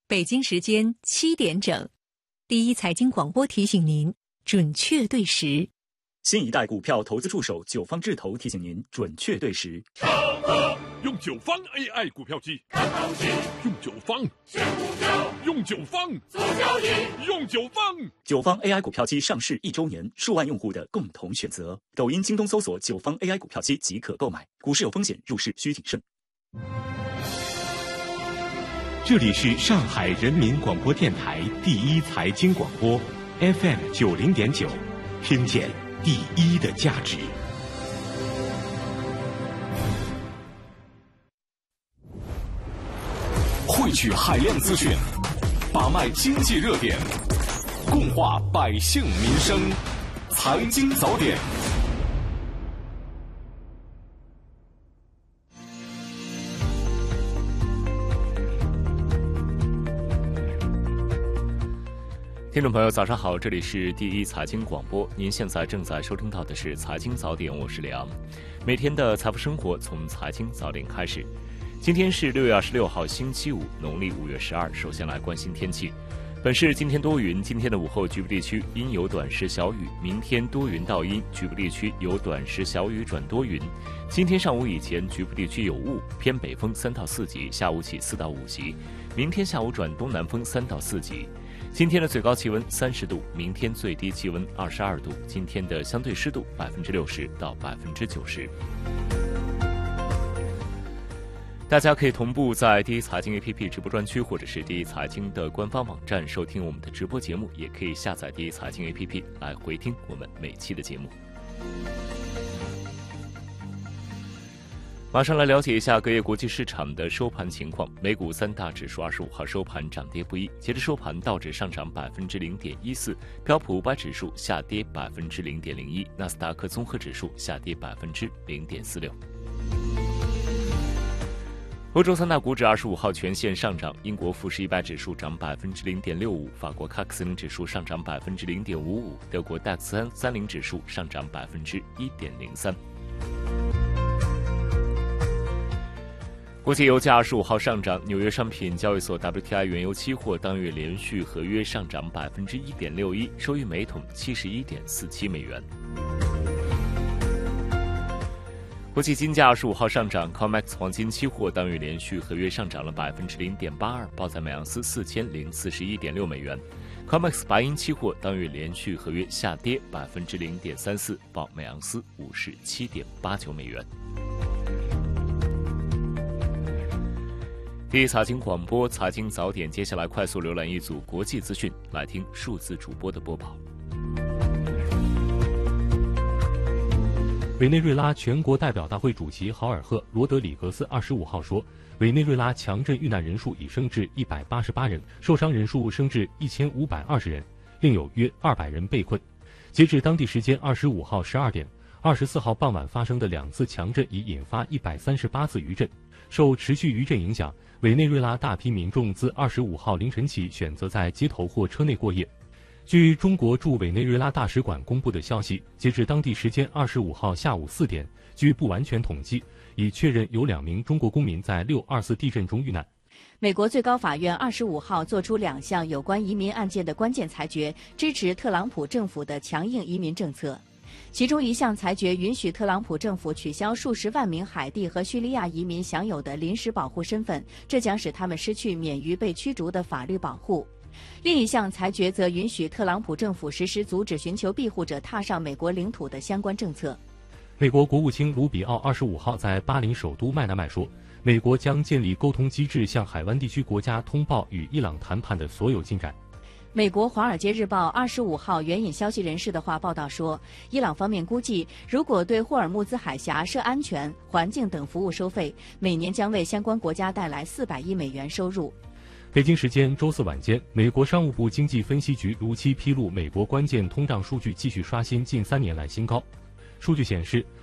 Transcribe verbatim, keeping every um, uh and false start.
北京时间七点整，第一财经广播提醒您准确对时。 新一代股票投资助手九方智投提醒您准确对时。 超哥用九方 A I 股票机看行情，用九方选股票，用九方做交易，用九方。 九方 A I 股票机上市一周年，数万用户的共同选择。抖音、京东搜索九方 A I 股票机即可购买。股市有风险，入市需谨慎。 这里是上海人民广播电台第一财经广播 F M 九零点九，听见第一的价值。 汇聚海量资讯，把脉经济热点，共话百姓民生，财经早点。 听众朋友早上好，这里是第一财经广播，您现在正在收听到的是财经早点，我是李昂。每天的财富生活从财经早点开始。今天是六月二十六号星期五，农历五月十二。首先来关心天气。本市今天多云，今天的午后局部地区阴有短时小雨，明天多云到阴，局部地区有短时小雨转多云。今天上午以前局部地区有雾，偏北风三到四级，下午起四到五级。明天下午转东南风三到四级。今天的最高气温三十度，明天最低气温二十二度。今天的相对湿度百分之六十到百分之九十。大家可以同步在第一财经 A P P 直播专区或者是第一财经的官方网站收听我们的直播节目，也可以下载第一财经 A P P 来回听我们每期的节目。马上来了解一下隔夜国际市场的收盘情况。美股三大指数二十五号收盘涨跌不一，截至收盘，道指上涨百分之零点一四，标普五百指数下跌百分之零点零一，纳斯达克综合指数下跌百分之零点四六。欧洲三大股指二十五号全线上涨，英国富时一百指数涨百分之零点六五，法国 C A C 四零指数上涨百分之零点五五，德国 D A X 三零指数上涨百分之一点零三。国际油价二十五号上涨，纽约商品交易所 W T I 原油期货当月连续合约上涨百分之一点六一，收于每桶七十一点四七美元。国际金价二十五号上涨 ，COMEX 黄金期货当月连续合约上涨了百分之零点八二，报在每盎司四千零四十一点六美元。COMEX 白银期货当月连续合约下跌百分之零点三四，报每盎司五十七点八九美元。第一财经广播财经早点，接下来快速浏览一组国际资讯，来听数字主播的播报。 委内瑞拉全国代表大会主席豪尔赫·罗德里格斯二十五号说，委内瑞拉强震遇难人数已升至一百八十八人，受伤人数升至一千五百二十人，另有约二百人被困。截至当地时间二十五号十二点，二十四号傍晚发生的两次强震已引发一百三十八次余震。受持续余震影响，委内瑞拉大批民众自二十五号凌晨起选择在街头或车内过夜。据中国驻委内瑞拉大使馆公布的消息，截至当地时间二十五号下午四点，据不完全统计，已确认有两名中国公民在六二四地震中遇难。 美国最高法院二十五号作出两项有关移民案件的关键裁决，支持特朗普政府的强硬移民政策。其中一项裁决允许特朗普政府取消数十万名海地和叙利亚移民享有的临时保护身份，这将使他们失去免于被驱逐的法律保护。另一项裁决则允许特朗普政府实施阻止寻求庇护者踏上美国领土的相关政策。 美国国务卿卢比奥二十五号在巴林首都麦纳麦说，美国将建立沟通机制，向海湾地区国家通报与伊朗谈判的所有进展。 美国《华尔街日报》二十五号援引消息人士的话报道说，伊朗方面估计，如果对霍尔木兹海峡设安全、环境等服务收费，每年将为相关国家带来四百亿美元收入。 北京时间周四晚间，美国商务部经济分析局如期披露，美国关键通胀数据继续刷新近三年来新高。数据显示，